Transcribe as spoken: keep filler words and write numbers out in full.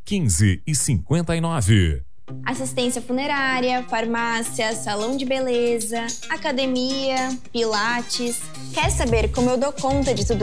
quinze e cinquenta e nove. Assistência funerária, farmácia, salão de beleza, academia, pilates. Quer saber como eu dou conta de tudo